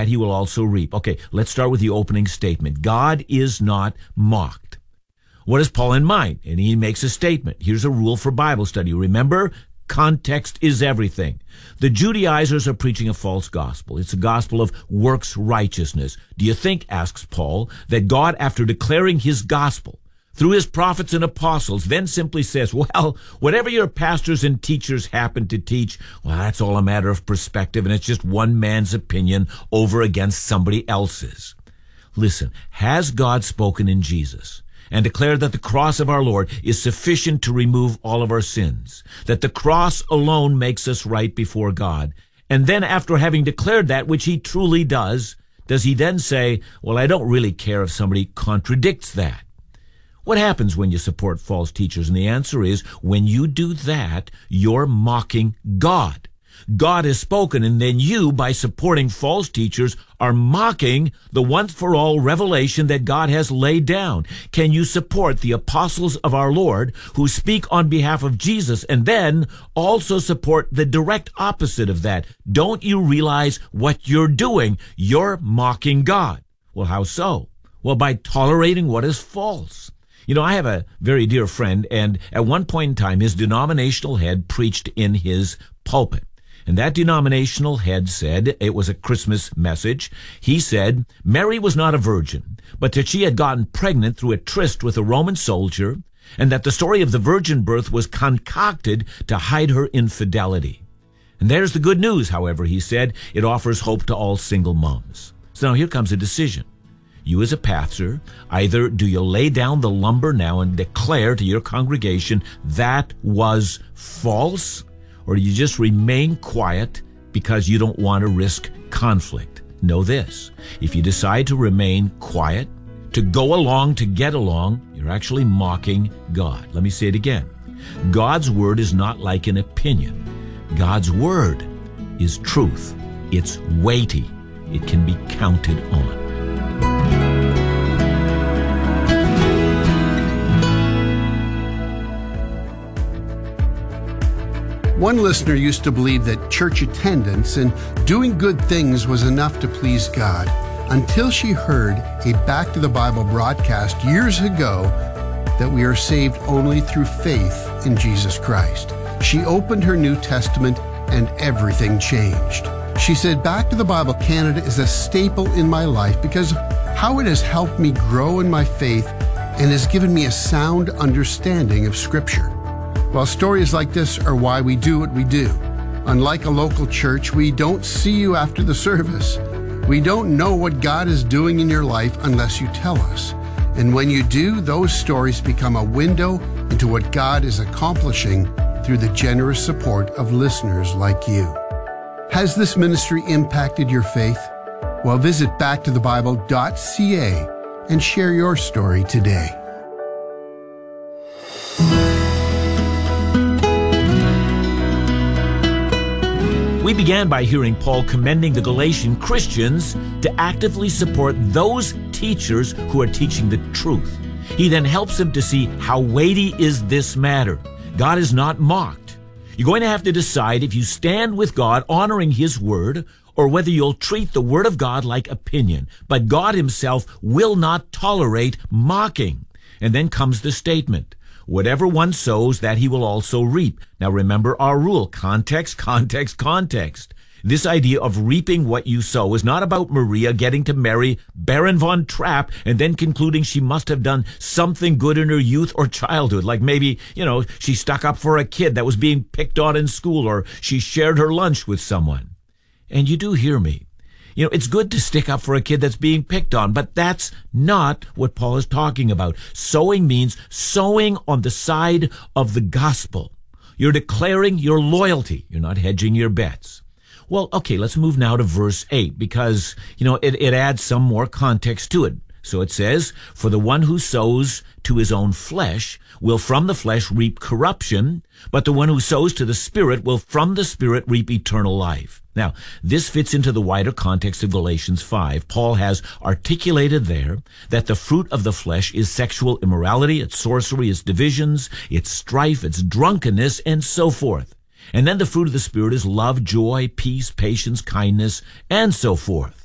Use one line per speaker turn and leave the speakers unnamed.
that he will also reap. Okay, let's start with the opening statement. God is not mocked. What has Paul in mind? And he makes a statement. Here's a rule for Bible study. Remember, context is everything. The Judaizers are preaching a false gospel. It's a gospel of works righteousness. Do you think, asks Paul, that God, after declaring his gospel through his prophets and apostles, then simply says, well, whatever your pastors and teachers happen to teach, well, that's all a matter of perspective, and it's just one man's opinion over against somebody else's? Listen, has God spoken in Jesus and declared that the cross of our Lord is sufficient to remove all of our sins, that the cross alone makes us right before God? And then after having declared that, which he truly does he then say, well, I don't really care if somebody contradicts that? What happens when you support false teachers? And the answer is, when you do that, you're mocking God. God has spoken, and then you, by supporting false teachers, are mocking the once-for-all revelation that God has laid down. Can you support the apostles of our Lord who speak on behalf of Jesus and then also support the direct opposite of that? Don't you realize what you're doing? You're mocking God. Well, how so? Well, by tolerating what is false. You know, I have a very dear friend, and at one point in time, his denominational head preached in his pulpit. And that denominational head said, it was a Christmas message, he said, Mary was not a virgin, but that she had gotten pregnant through a tryst with a Roman soldier, and that the story of the virgin birth was concocted to hide her infidelity. And there's the good news, however, he said, it offers hope to all single moms. So now here comes a decision. You as a pastor, either do you lay down the lumber now and declare to your congregation that was false, or do you just remain quiet because you don't want to risk conflict? Know this, if you decide to remain quiet, to go along to get along, you're actually mocking God. Let me say it again. God's word is not like an opinion. God's word is truth. It's weighty. It can be counted on.
One listener used to believe that church attendance and doing good things was enough to please God, until she heard a Back to the Bible broadcast years ago that we are saved only through faith in Jesus Christ. She opened her New Testament and everything changed. She said, Back to the Bible Canada is a staple in my life because how it has helped me grow in my faith and has given me a sound understanding of Scripture. Well, stories like this are why we do what we do. Unlike a local church, we don't see you after the service. We don't know what God is doing in your life unless you tell us. And when you do, those stories become a window into what God is accomplishing through the generous support of listeners like you. Has this ministry impacted your faith? Well, visit backtothebible.ca and share your story today.
We began by hearing Paul commending the Galatian Christians to actively support those teachers who are teaching the truth. He then helps them to see how weighty is this matter. God is not mocked. You're going to have to decide if you stand with God honoring His word or whether you'll treat the word of God like opinion. But God Himself will not tolerate mocking. And then comes the statement. Whatever one sows, that he will also reap. Now remember our rule, context, context, context. This idea of reaping what you sow is not about Maria getting to marry Baron von Trapp and then concluding she must have done something good in her youth or childhood. Like maybe, she stuck up for a kid that was being picked on in school, or she shared her lunch with someone. And you do hear me. It's good to stick up for a kid that's being picked on, but that's not what Paul is talking about. Sowing means sowing on the side of the gospel. You're declaring your loyalty. You're not hedging your bets. Well, okay, let's move now to verse 8 because, it adds some more context to it. So it says, for the one who sows to his own flesh will from the flesh reap corruption, but the one who sows to the Spirit will from the Spirit reap eternal life. Now, this fits into the wider context of Galatians 5. Paul has articulated there that the fruit of the flesh is sexual immorality, it's sorcery, it's divisions, it's strife, it's drunkenness, and so forth. And then the fruit of the Spirit is love, joy, peace, patience, kindness, and so forth.